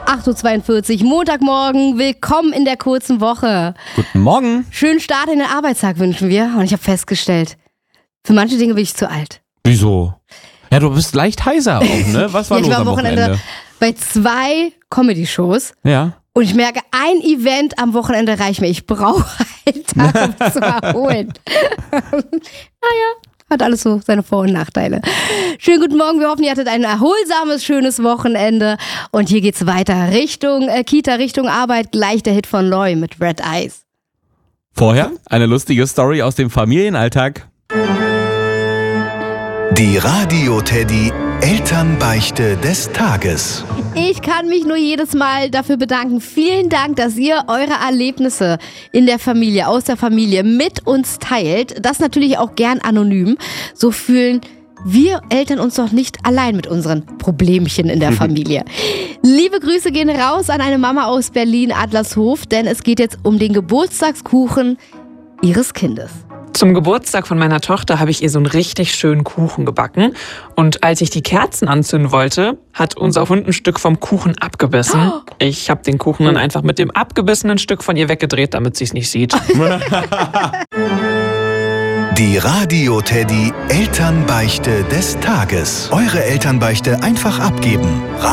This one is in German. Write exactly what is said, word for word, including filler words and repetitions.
acht Uhr zweiundvierzig, Montagmorgen, willkommen in der kurzen Woche. Guten Morgen. Schönen Start in den Arbeitstag wünschen wir. Und ich habe festgestellt, für manche Dinge bin ich zu alt. Wieso? Ja, du bist leicht heiser auch, ne? Was war ja, ich los war am am Wochenende, Wochenende? bei zwei Comedy-Shows. Ja. Und ich merke, ein Event am Wochenende reicht mir. Ich brauche einen Tag, um zu erholen. Naja, hat alles so seine Vor- und Nachteile. Schönen guten Morgen, wir hoffen, ihr hattet ein erholsames, schönes Wochenende. Und hier geht's weiter Richtung äh, Kita, Richtung Arbeit. Gleich der Hit von Loy mit Red Eyes. Vorher eine lustige Story aus dem Familienalltag. Die Radio-Teddy Elternbeichte des Tages. Ich kann mich nur jedes Mal dafür bedanken. Vielen Dank, dass ihr eure Erlebnisse in der Familie, aus der Familie mit uns teilt. Das natürlich auch gern anonym. So fühlen wir Eltern uns doch nicht allein mit unseren Problemchen in der Familie. Liebe Grüße gehen raus an eine Mama aus Berlin, Adlershof, denn es geht jetzt um den Geburtstagskuchen ihres Kindes. Zum Geburtstag von meiner Tochter habe ich ihr so einen richtig schönen Kuchen gebacken. Und als ich die Kerzen anzünden wollte, hat unser Hund ein Stück vom Kuchen abgebissen. Ich habe den Kuchen dann einfach mit dem abgebissenen Stück von ihr weggedreht, damit sie es nicht sieht. Die Radio-Teddy Elternbeichte des Tages. Eure Elternbeichte einfach abgeben.